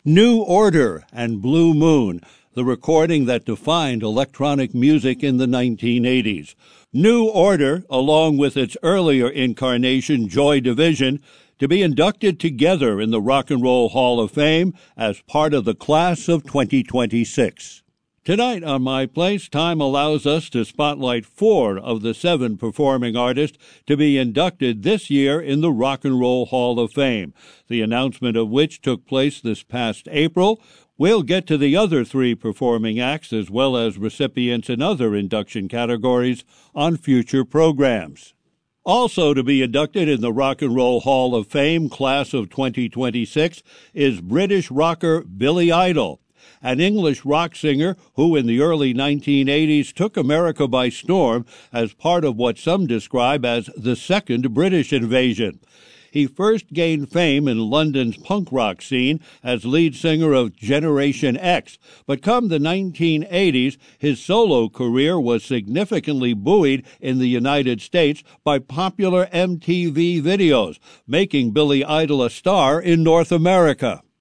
New Order and Blue Moon, the recording that defined electronic music in the 1980s. New Order, along with its earlier incarnation, Joy Division, to be inducted together in the Rock and Roll Hall of Fame as part of the class of 2026. Tonight on My Place, time allows us to spotlight 4 of the 7 performing artists to be inducted this year in the Rock and Roll Hall of Fame, the announcement of which took place this past April. We'll get to the other 3 performing acts as well as recipients in other induction categories on future programs. Also to be inducted in the Rock and Roll Hall of Fame class of 2026 is British rocker Billy Idol, an English rock singer who in the early 1980s took America by storm as part of what some describe as the second British invasion. He first gained fame in London's punk rock scene as lead singer of Generation X, but come the 1980s, his solo career was significantly buoyed in the United States by popular MTV videos, making Billy Idol a star in North America.